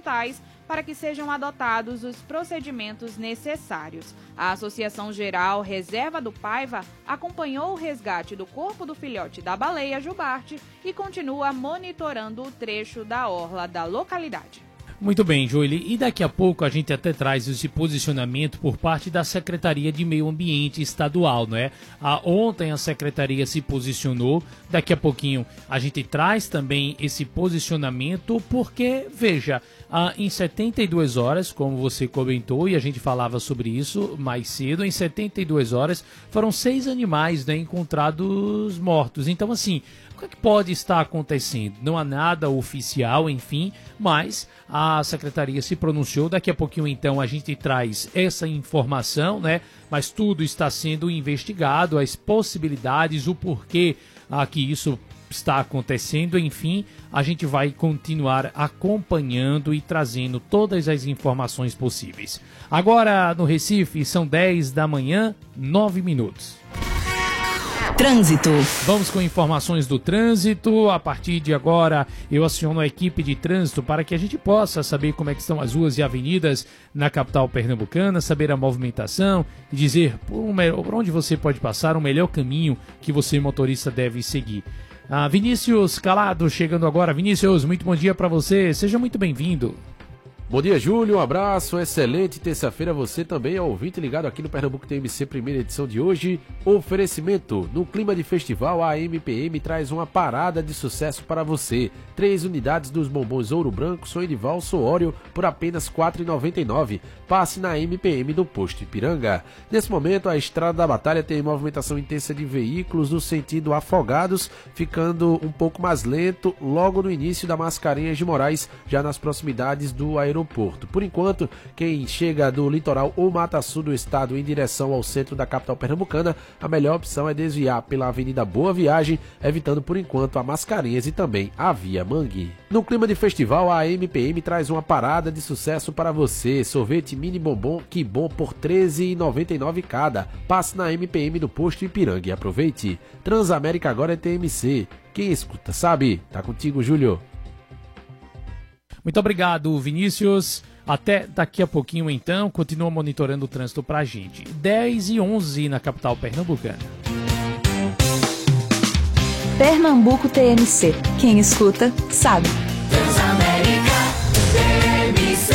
ambientais para que sejam adotados os procedimentos necessários. A Associação Geral Reserva do Paiva acompanhou o resgate do corpo do filhote da baleia jubarte e continua monitorando o trecho da orla da localidade. Muito bem, Joeli, e daqui a pouco a gente até traz esse posicionamento por parte da Secretaria de Meio Ambiente Estadual, não é? Ontem a Secretaria se posicionou, daqui a pouquinho a gente traz também esse posicionamento, porque, veja, em 72 horas, como você comentou, e a gente falava sobre isso mais cedo, em 72 horas foram 6 animais, né, encontrados mortos. Então, assim, o que é que pode estar acontecendo? Não há nada oficial, enfim, mas a Secretaria se pronunciou. Daqui a pouquinho, então, a gente traz essa informação, né? Mas tudo está sendo investigado, as possibilidades, o porquê que isso está acontecendo, enfim, a gente vai continuar acompanhando e trazendo todas as informações possíveis. Agora, no Recife, são 10 da manhã, 9 minutos. Trânsito. Vamos com informações do trânsito. A partir de agora, eu aciono a equipe de trânsito para que a gente possa saber como é que estão as ruas e avenidas na capital pernambucana, saber a movimentação e dizer por onde você pode passar, o melhor caminho que você, motorista, deve seguir. Vinícius Calado chegando agora. Vinícius, muito bom dia para você. Seja muito bem-vindo. Bom dia, Júlio, um abraço, excelente terça-feira, você também é ouvinte ligado aqui no Pernambuco TMC, primeira edição de hoje. Oferecimento, no clima de festival, a MPM traz uma parada de sucesso para você. 3 unidades dos bombons Ouro Branco, sonho de valso Oreo por apenas R$ 4,99. Passe na MPM do Posto Ipiranga. Nesse momento, a Estrada da Batalha tem movimentação intensa de veículos no sentido Afogados, ficando um pouco mais lento logo no início da Mascarenhas de Moraes, já nas proximidades do aeroporto. Por enquanto, quem chega do litoral ou Mata Sul do estado em direção ao centro da capital pernambucana, a melhor opção é desviar pela Avenida Boa Viagem, evitando por enquanto a Mascarenhas e também a Via Mangue. No clima de festival, a MPM traz uma parada de sucesso para você. Sorvete mini bombom Que Bom por R$ 13,99 cada. Passe na MPM do Posto Ipiranga e aproveite. Transamérica agora é TMC. Quem escuta sabe. Tá contigo, Júlio. Muito obrigado, Vinícius. Até daqui a pouquinho, então. Continua monitorando o trânsito pra gente. 10h11 na capital pernambucana. Pernambuco TMC. Quem escuta, sabe. Transamérica TMC.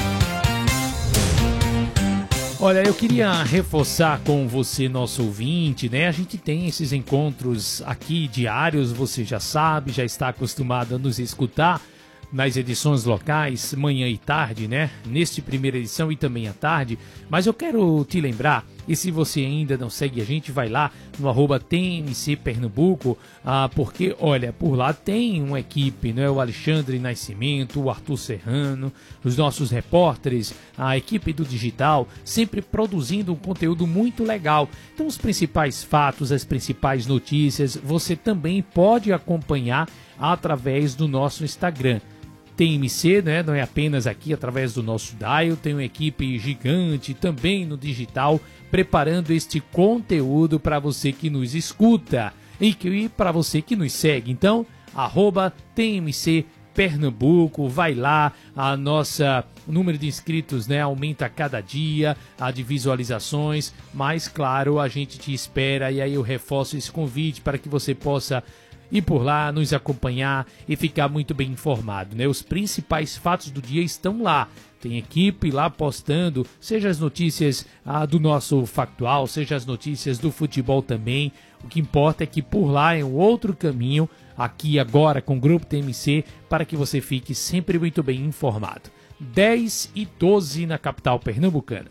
Olha, eu queria reforçar com você, nosso ouvinte, né? A gente tem esses encontros aqui diários, você já sabe, já está acostumado a nos escutar nas edições locais, manhã e tarde, né? Neste primeira edição e também à tarde. Mas eu quero te lembrar, e se você ainda não segue a gente, vai lá no @TMC Pernambuco, porque, olha, por lá tem uma equipe, né? O Alexandre Nascimento, o Arthur Serrano, os nossos repórteres, a equipe do digital, sempre produzindo um conteúdo muito legal. Então, os principais fatos, as principais notícias, você também pode acompanhar através do nosso Instagram. TMC, né? Não é apenas aqui através do nosso dial, tem uma equipe gigante também no digital preparando este conteúdo para você que nos escuta e para você que nos segue. Então, @TMC Pernambuco, vai lá, o número de inscritos, né, aumenta a cada dia, a de visualizações, mas claro, a gente te espera e aí eu reforço esse convite para que você possa ir por lá, nos acompanhar e ficar muito bem informado, né? Os principais fatos do dia estão lá. Tem equipe lá postando, seja as notícias do nosso factual, seja as notícias do futebol também. O que importa é que por lá é um outro caminho, aqui agora com o Grupo TMC, para que você fique sempre muito bem informado. 10h12 na capital pernambucana.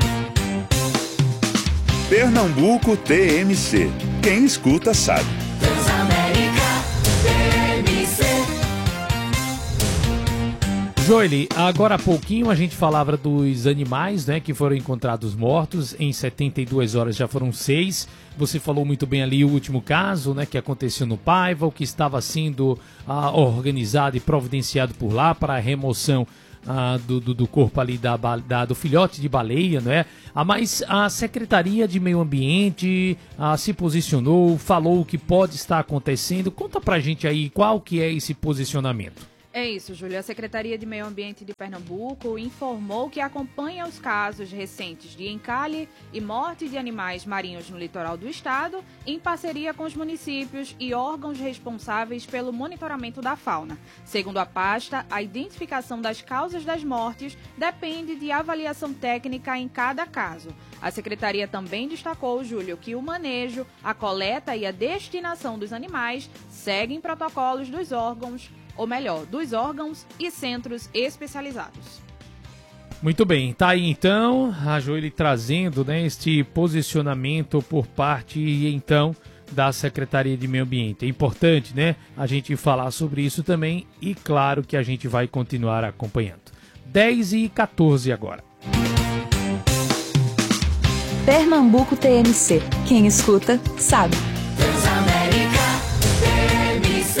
Pernambuco TMC. Quem escuta sabe. Joeli, agora há pouquinho a gente falava dos animais, né, que foram encontrados mortos. Em 72 horas já foram 6. Você falou muito bem ali o último caso, né, que aconteceu no Paiva, o que estava sendo organizado e providenciado por lá para a remoção do corpo ali do filhote de baleia, não é? Mas a Secretaria de Meio Ambiente se posicionou, falou o que pode estar acontecendo. Conta pra gente aí qual que é esse posicionamento. É isso, Júlia. A Secretaria de Meio Ambiente de Pernambuco informou que acompanha os casos recentes de encalhe e morte de animais marinhos no litoral do estado, em parceria com os municípios e órgãos responsáveis pelo monitoramento da fauna. Segundo a pasta, a identificação das causas das mortes depende de avaliação técnica em cada caso. A Secretaria também destacou, Júlio, que o manejo, a coleta e a destinação dos animais seguem protocolos dos órgãos e centros especializados. Muito bem, tá aí então a Joeli trazendo, né, este posicionamento por parte, então, da Secretaria de Meio Ambiente. É importante, né, a gente falar sobre isso também e claro que a gente vai continuar acompanhando. 10h14 agora. Pernambuco TMC. Quem escuta, sabe. Transamérica TMC.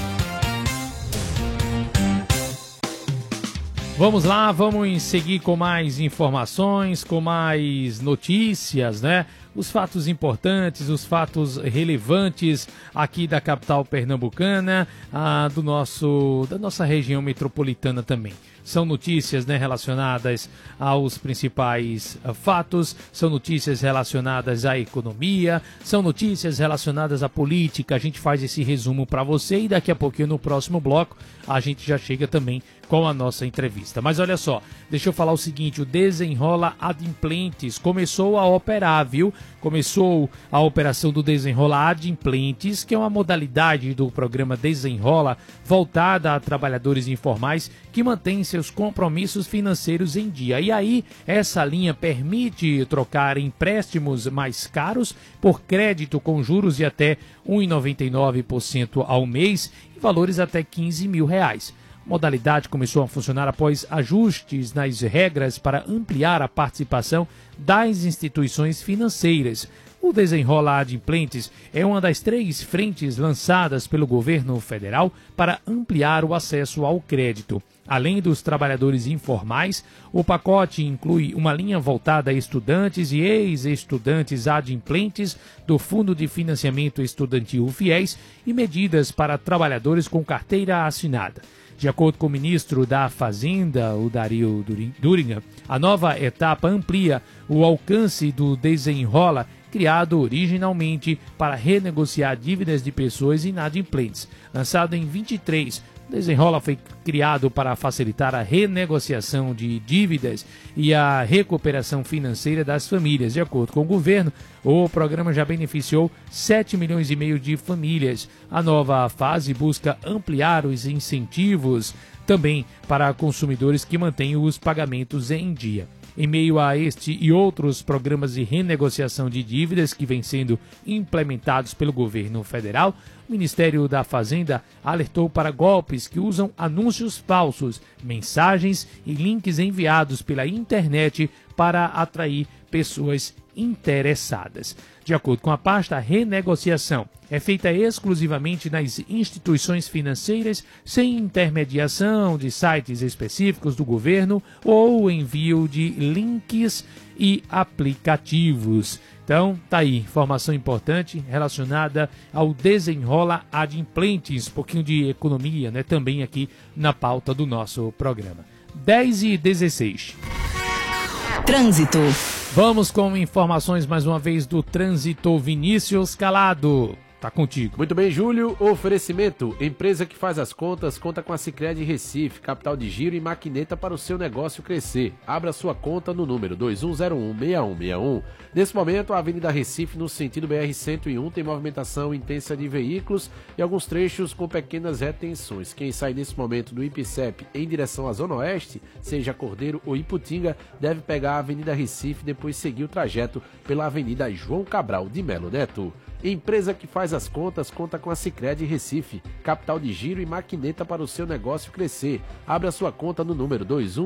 Vamos lá, vamos seguir com mais informações, com mais notícias, né? Os fatos importantes, os fatos relevantes aqui da capital pernambucana, da nossa região metropolitana também. São notícias, né, relacionadas aos principais fatos, são notícias relacionadas à economia, são notícias relacionadas à política. A gente faz esse resumo para você e daqui a pouquinho no próximo bloco a gente já chega também com a nossa entrevista. Mas olha só, deixa eu falar o seguinte, o Desenrola Adimplentes começou a operar, viu? Começou a operação do Desenrola Adimplentes, que é uma modalidade do programa Desenrola voltada a trabalhadores informais que mantêm seus compromissos financeiros em dia. E aí, essa linha permite trocar empréstimos mais caros por crédito com juros de até 1,99% ao mês e valores até R$15 mil. A modalidade começou a funcionar após ajustes nas regras para ampliar a participação das instituições financeiras. O Desenrola Adimplentes é uma das 3 frentes lançadas pelo governo federal para ampliar o acesso ao crédito. Além dos trabalhadores informais, o pacote inclui uma linha voltada a estudantes e ex-estudantes adimplentes do Fundo de Financiamento Estudantil FIES e medidas para trabalhadores com carteira assinada. De acordo com o ministro da Fazenda, o Dario Duriga, a nova etapa amplia o alcance do Desenrola, criado originalmente para renegociar dívidas de pessoas inadimplentes. Lançado em 23, o Desenrola foi criado para facilitar a renegociação de dívidas e a recuperação financeira das famílias. De acordo com o governo, o programa já beneficiou 7,5 milhões de famílias. A nova fase busca ampliar os incentivos também para consumidores que mantêm os pagamentos em dia. Em meio a este e outros programas de renegociação de dívidas que vêm sendo implementados pelo governo federal, o Ministério da Fazenda alertou para golpes que usam anúncios falsos, mensagens e links enviados pela internet para atrair pessoas interessadas. De acordo com a pasta, a renegociação é feita exclusivamente nas instituições financeiras, sem intermediação de sites específicos do governo ou envio de links e aplicativos. Então, tá aí, informação importante relacionada ao Desenrola Adimplentes, um pouquinho de economia, né, também aqui na pauta do nosso programa. 10h16. Trânsito. Vamos com informações mais uma vez do trânsito. Vinícius Calado, tá contigo. Muito bem, Júlio. Oferecimento. Empresa que faz as contas, conta com a Sicredi Recife, capital de giro e maquineta para o seu negócio crescer. Abra sua conta no número 2101-6161. Nesse momento, a Avenida Recife, no sentido BR-101, tem movimentação intensa de veículos e alguns trechos com pequenas retenções. Quem sai nesse momento do IPCEP em direção à Zona Oeste, seja Cordeiro ou Iputinga, deve pegar a Avenida Recife e depois seguir o trajeto pela Avenida João Cabral de Melo Neto. Empresa que faz as contas, conta com a Sicredi Recife, capital de giro e maquineta para o seu negócio crescer. Abra sua conta no número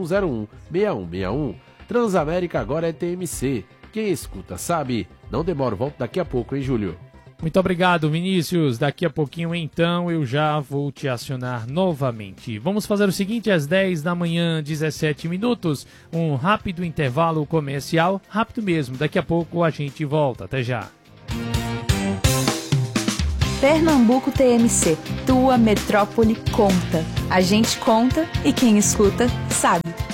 2101-6161. Transamérica agora é TMC. Quem escuta sabe. Não demora, volto daqui a pouco, hein, Júlio? Muito obrigado, Vinícius. Daqui a pouquinho, então, eu já vou te acionar novamente. Vamos fazer o seguinte, às 10 da manhã, 17 minutos, um rápido intervalo comercial, rápido mesmo. Daqui a pouco a gente volta. Até já. Pernambuco TMC, tua metrópole conta. A gente conta e quem escuta sabe.